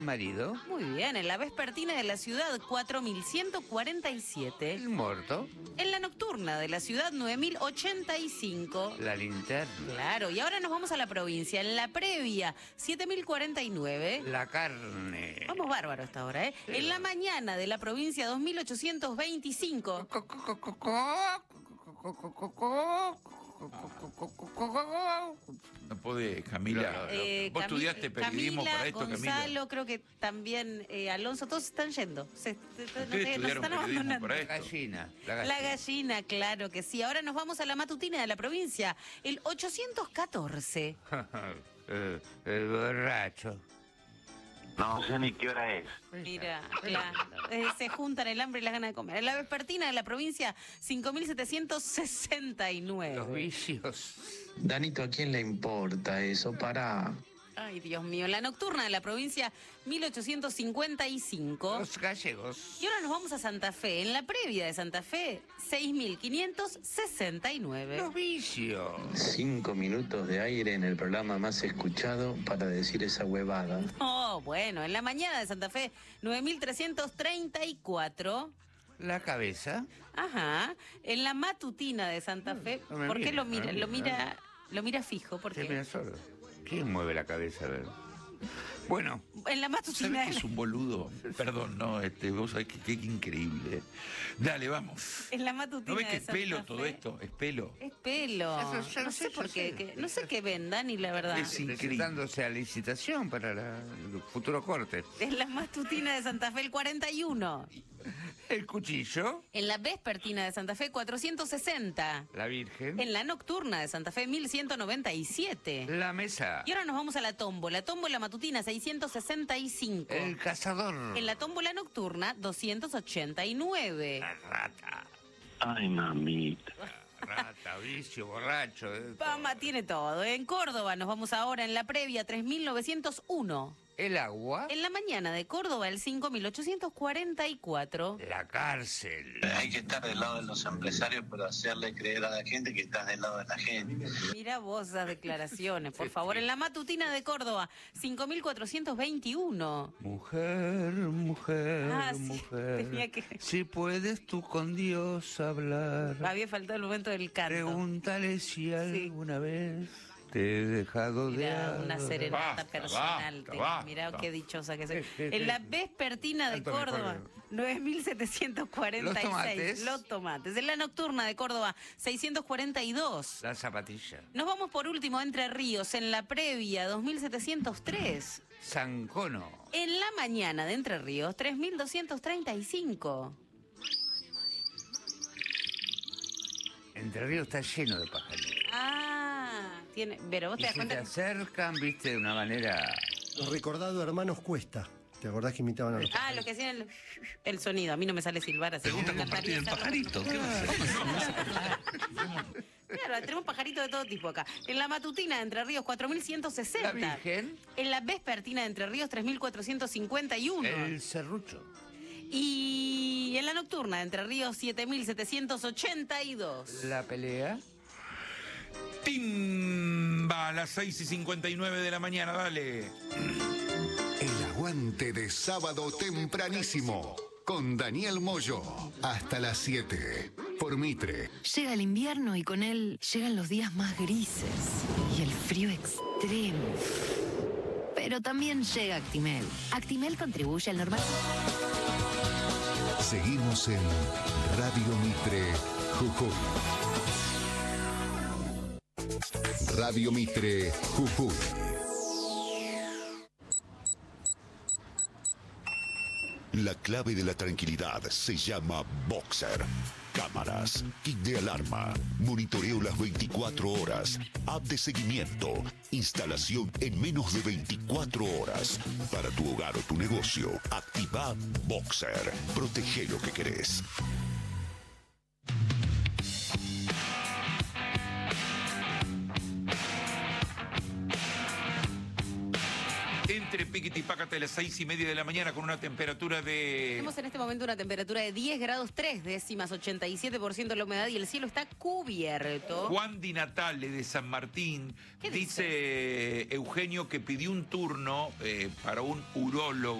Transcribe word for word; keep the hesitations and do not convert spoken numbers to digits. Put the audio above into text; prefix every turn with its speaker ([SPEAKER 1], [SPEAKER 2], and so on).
[SPEAKER 1] Marido.
[SPEAKER 2] Muy bien, en la vespertina de la ciudad, cuatro mil ciento cuarenta y siete.
[SPEAKER 1] El muerto.
[SPEAKER 2] En la nocturna de la ciudad, nueve mil ochenta y cinco.
[SPEAKER 1] La linterna.
[SPEAKER 2] Claro, y ahora nos vamos a la provincia. En la previa, siete mil cuarenta y nueve.
[SPEAKER 1] La carne.
[SPEAKER 2] Vamos bárbaro hasta ahora, ¿eh? En la mañana de la provincia, dos mil ochocientos veinticinco.
[SPEAKER 3] No podés, Camila.
[SPEAKER 2] Eh,
[SPEAKER 3] Vos
[SPEAKER 2] Cami-
[SPEAKER 3] estudiaste periodismo
[SPEAKER 2] Camila,
[SPEAKER 3] para esto,
[SPEAKER 2] Gonzalo,
[SPEAKER 3] Camila.
[SPEAKER 2] creo que también eh, Alonso, todos están yendo. Se, se-
[SPEAKER 3] Ustedes
[SPEAKER 2] nos
[SPEAKER 3] estudiaron
[SPEAKER 2] están
[SPEAKER 3] periodismo
[SPEAKER 2] abandonando.
[SPEAKER 3] para
[SPEAKER 1] La
[SPEAKER 3] esto.
[SPEAKER 1] gallina. La gallina.
[SPEAKER 2] La gallina, claro que sí. Ahora nos vamos a la matutina de la provincia, el ochocientos catorce.
[SPEAKER 1] el, el borracho.
[SPEAKER 4] No sé ni qué hora es.
[SPEAKER 2] Mira, claro, eh, se juntan el hambre y las ganas de comer. En la vespertina de la provincia, cinco mil setecientos sesenta y
[SPEAKER 1] Los
[SPEAKER 2] nueve.
[SPEAKER 1] vicios.
[SPEAKER 5] Danito, ¿a quién le importa eso? Para.
[SPEAKER 2] Ay, Dios mío. En la nocturna de la provincia, mil ochocientos cincuenta y cinco.
[SPEAKER 1] Los gallegos.
[SPEAKER 2] Y ahora nos vamos a Santa Fe. En la previa de Santa Fe, seis mil quinientos sesenta y nueve.
[SPEAKER 1] Los vicios.
[SPEAKER 5] Cinco minutos de aire en el programa más escuchado para decir esa huevada.
[SPEAKER 2] Oh, bueno, en la mañana de Santa Fe, nueve mil trescientos treinta y cuatro.
[SPEAKER 1] La cabeza.
[SPEAKER 2] Ajá. En la matutina de Santa Fe,
[SPEAKER 1] No me
[SPEAKER 2] ¿por qué
[SPEAKER 1] mire,
[SPEAKER 2] lo
[SPEAKER 1] no
[SPEAKER 2] mira?
[SPEAKER 1] me
[SPEAKER 2] Lo
[SPEAKER 1] mire,
[SPEAKER 2] mira, lo mira fijo,
[SPEAKER 1] Se
[SPEAKER 2] porque
[SPEAKER 1] mira solo. ¿Quién mueve la cabeza? A ver. Bueno,
[SPEAKER 2] en la matutina.
[SPEAKER 3] ¿Sabés que es un boludo? Perdón, no, este, vos sabés que qué increíble. Dale, vamos.
[SPEAKER 2] En la matutina
[SPEAKER 3] ¿No ves que
[SPEAKER 2] de
[SPEAKER 3] es
[SPEAKER 2] Santa
[SPEAKER 3] pelo
[SPEAKER 2] Fe.
[SPEAKER 3] todo esto? Es pelo.
[SPEAKER 2] Es pelo.
[SPEAKER 1] Eso ya
[SPEAKER 2] no
[SPEAKER 1] lo
[SPEAKER 2] sé
[SPEAKER 1] sé,
[SPEAKER 2] por
[SPEAKER 1] ya
[SPEAKER 2] qué,
[SPEAKER 1] sé.
[SPEAKER 2] que- no sé qué ven, Dani, la verdad.
[SPEAKER 3] Es increíble.
[SPEAKER 1] presentándose a licitación para la- el futuro corte.
[SPEAKER 2] En la matutina de Santa Fe, el cuarenta y uno.
[SPEAKER 1] El cuchillo.
[SPEAKER 2] En la vespertina de Santa Fe, cuatrocientos sesenta.
[SPEAKER 1] La virgen.
[SPEAKER 2] En la nocturna de Santa Fe, mil ciento noventa y siete.
[SPEAKER 1] La mesa.
[SPEAKER 2] Y ahora nos vamos a la tómbola. La tómbola matutina, seiscientos sesenta y cinco.
[SPEAKER 1] El cazador.
[SPEAKER 2] En la tómbola nocturna, doscientos ochenta y nueve.
[SPEAKER 1] La rata.
[SPEAKER 4] Ay, mamita.
[SPEAKER 1] Rata, vicio, borracho. eh.
[SPEAKER 2] Pama tiene todo. En Córdoba nos vamos ahora en la previa, tres mil novecientos uno.
[SPEAKER 1] El agua.
[SPEAKER 2] En la mañana de Córdoba, el cinco mil ochocientos cuarenta y cuatro.
[SPEAKER 1] La cárcel.
[SPEAKER 6] Hay que estar del lado de los empresarios, pero hacerle creer a la gente que estás del lado de la gente.
[SPEAKER 2] Mira vos esas declaraciones, por favor. En la matutina de Córdoba, cinco mil cuatrocientos veintiuno.
[SPEAKER 1] Mujer, mujer,
[SPEAKER 2] Ah, sí,
[SPEAKER 1] mujer.
[SPEAKER 2] tenía que-
[SPEAKER 1] Si puedes tú con Dios hablar.
[SPEAKER 2] Había faltado el momento del canto.
[SPEAKER 1] Pregúntale si alguna vez te he dejado de
[SPEAKER 2] Mira, una
[SPEAKER 1] adorar.
[SPEAKER 2] serenata
[SPEAKER 3] Basta,
[SPEAKER 2] personal.
[SPEAKER 3] basta,
[SPEAKER 2] te-
[SPEAKER 3] basta.
[SPEAKER 2] Mirá qué dichosa que soy. En la vespertina de
[SPEAKER 1] Tanto me
[SPEAKER 2] Córdoba,
[SPEAKER 1] acuerdo.
[SPEAKER 2] nueve mil setecientos cuarenta y seis.
[SPEAKER 1] Los tomates.
[SPEAKER 2] Los tomates. En la nocturna de Córdoba, seiscientos cuarenta y dos.
[SPEAKER 1] La zapatilla.
[SPEAKER 2] Nos vamos por último a Entre Ríos, en la previa, dos mil setecientos tres.
[SPEAKER 1] Zancono.
[SPEAKER 2] En la mañana de Entre Ríos, tres mil doscientos treinta y cinco.
[SPEAKER 1] Entre Ríos está lleno de pajaritos.
[SPEAKER 2] Ah, tiene. Pero vos te
[SPEAKER 1] Y
[SPEAKER 2] das
[SPEAKER 1] se te
[SPEAKER 2] cuenta.
[SPEAKER 1] acercan, viste, de una manera.
[SPEAKER 7] Los recordados hermanos Cuesta. ¿Te acordás que imitaban a los
[SPEAKER 2] Ah, lo que hacían el, el sonido. A mí no me sale silbar así.
[SPEAKER 3] ¿Te gusta
[SPEAKER 2] me
[SPEAKER 3] compartir el
[SPEAKER 2] encantaría hacerlo.
[SPEAKER 3] pajarito? ¿Qué
[SPEAKER 2] Claro, tenemos pajaritos de todo tipo acá. En la matutina de Entre Ríos, cuatro mil ciento sesenta.
[SPEAKER 1] La Virgen.
[SPEAKER 2] En la vespertina de Entre Ríos, tres mil cuatrocientos cincuenta y uno.
[SPEAKER 1] El serrucho.
[SPEAKER 2] Y en la nocturna de Entre Ríos, siete mil setecientos ochenta y dos.
[SPEAKER 1] La pelea.
[SPEAKER 3] Timba a las seis y cincuenta y nueve de la mañana, dale.
[SPEAKER 8] El aguante de sábado tempranísimo con Daniel Moyo hasta las siete por Mitre.
[SPEAKER 9] Llega el invierno y con él llegan los días más grises y el frío extremo. Pero también llega Actimel. Actimel contribuye al normal.
[SPEAKER 8] Seguimos en Radio Mitre Jujuy. Radio Mitre Jujuy. La clave de la tranquilidad se llama Boxer. Cámaras, kit de alarma, monitoreo las veinticuatro horas, app de seguimiento, instalación en menos de veinticuatro horas. Para tu hogar o tu negocio, activa Boxer. Protege lo que querés.
[SPEAKER 3] Entre Tiquitipácate a las seis y media de la mañana con una temperatura de...
[SPEAKER 2] Tenemos en este momento una temperatura de diez grados tres décimas, ochenta y siete por ciento la humedad y el cielo está cubierto.
[SPEAKER 3] Juan Di Natale de San Martín
[SPEAKER 2] ¿Qué
[SPEAKER 3] dice, Eugenio, que pidió un turno eh, para un urólogo.